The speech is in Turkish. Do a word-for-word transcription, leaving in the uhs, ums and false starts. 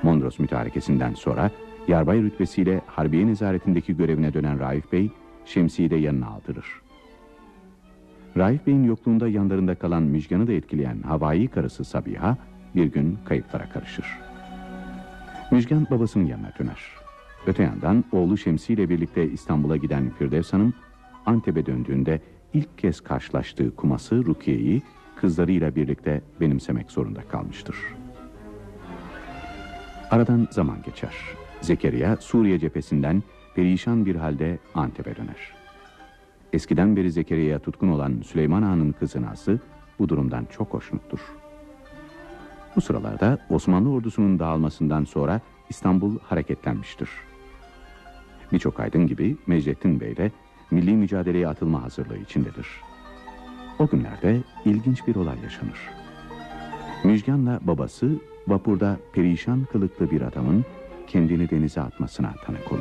Mondros mütarekesinden sonra yarbay rütbesiyle harbiye nezaretindeki görevine dönen Raif Bey, Şemsi'yi de yanına aldırır. Raif Bey'in yokluğunda yanlarında kalan Müjgan'ı da etkileyen havai karısı Sabiha bir gün kayıplara karışır. Müjgan babasının yanına döner. Öte yandan oğlu Şemsi ile birlikte İstanbul'a giden Firdevs Hanım, Antep'e döndüğünde ilk kez karşılaştığı kuması Rukiye'yi kızlarıyla birlikte benimsemek zorunda kalmıştır. Aradan zaman geçer. Zekeriya Suriye cephesinden perişan bir halde Antep'e döner. Eskiden beri Zekeriya'ya tutkun olan Süleyman Ağa'nın kızı Nazlı bu durumdan çok hoşnuttur. Bu sıralarda Osmanlı ordusunun dağılmasından sonra İstanbul hareketlenmiştir. Birçok aydın gibi Mecdettin Bey de milli mücadeleye atılma hazırlığı içindedir. O günlerde ilginç bir olay yaşanır. Müjgan'la babası vapurda perişan kılıklı bir adamın kendini denize atmasına tanık olur.